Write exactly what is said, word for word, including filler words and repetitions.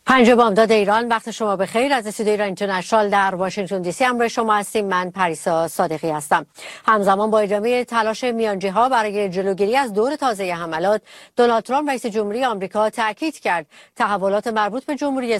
پنج بامداد ایران، وقت شما بخیر. از استودیو ایران اینترنشنال در واشنگتن دی سی همراه شما هستیم. من پریسا صادقی هستم. همزمان با ادامه تلاش میانجی‌ها برای جلوگیری از دور تازه حملات، دونالد ترامپ رئیس جمهوری آمریکا تاکید کرد تحولات مربوط به جمهوری